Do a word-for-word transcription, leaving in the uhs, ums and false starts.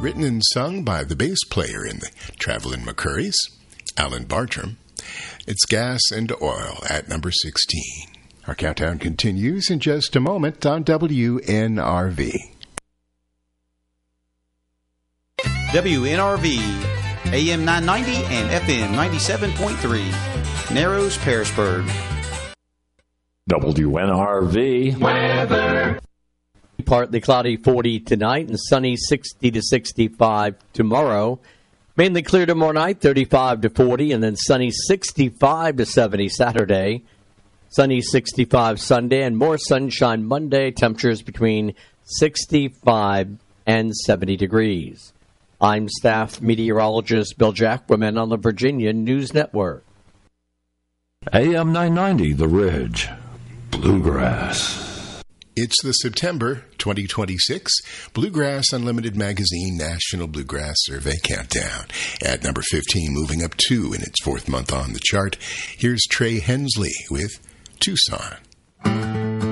written and sung by the bass player in the Travelin' McCourys, Alan Bartram. It's Gas and Oil at number sixteen. Our countdown continues in just a moment on W N R V. W N R V, A M nine ninety and F M ninety-seven point three, Narrows, Pearisburg. W N R V weather. Partly cloudy forty tonight and sunny sixty to sixty-five tomorrow. Mainly clear tomorrow night, thirty-five to forty, and then sunny sixty-five to seventy Saturday. Sunny sixty-five Sunday, and more sunshine Monday. Temperatures between sixty-five and seventy degrees. I'm staff meteorologist Bill Jacquemin on the Virginia News Network. A M nine ninety, The Ridge, Bluegrass. It's the September twenty twenty-six Bluegrass Unlimited Magazine National Bluegrass Survey Countdown. At number fifteen, moving up two in its fourth month on the chart, here's Trey Hensley with Tucson.